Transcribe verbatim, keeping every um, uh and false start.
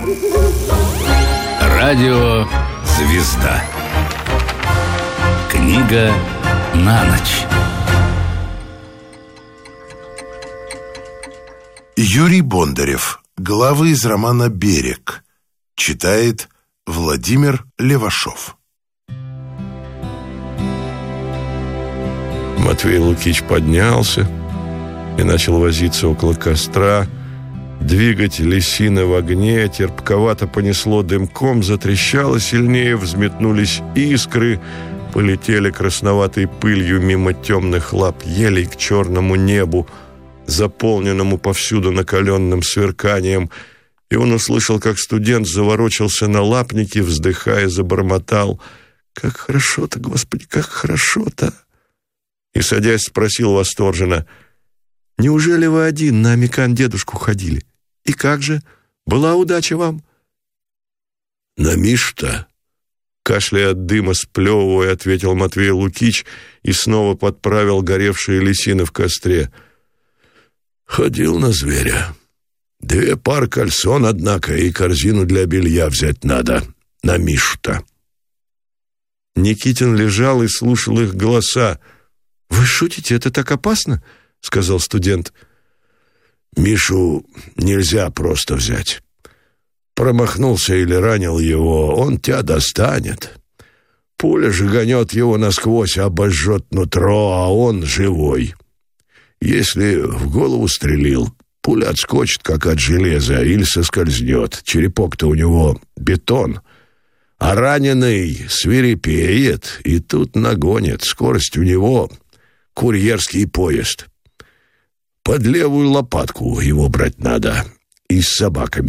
Радио «Звезда». Книга на ночь. Юрий Бондарев. Главы из романа «Берег». Читает Владимир Левашов. Матвей Лукич поднялся и начал возиться около костра. Двигатель лисины в огне, терпковато понесло дымком, затрещало сильнее, взметнулись искры, полетели красноватой пылью мимо темных лап елей к черному небу, заполненному повсюду накаленным сверканием, и он услышал, как студент заворочился на лапнике, вздыхая, забормотал: «Как хорошо-то, Господи, как хорошо-то!» И, садясь, спросил восторженно: «Неужели вы один на Амикан-дедушку ходили? И как же? Была удача вам?» «На Мишу-то?» Кашляя от дыма, сплевывая, ответил Матвей Лукич и снова подправил горевшие лисины в костре. «Ходил на зверя. Две пары кальсон, однако, и корзину для белья взять надо. На Мишу-то». Никитин лежал и слушал их голоса. «Вы шутите? Это так опасно?» — сказал студент. «Мишу нельзя просто взять. Промахнулся или ранил его, он тебя достанет. Пуля жиганет его насквозь, обожжет нутро, а он живой. Если в голову стрелил, пуля отскочит, как от железа, или соскользнет. Черепок-то у него бетон. А раненый свирепеет, и тут нагонит. Скорость у него курьерский поезд. Под левую лопатку его брать надо, и с собаками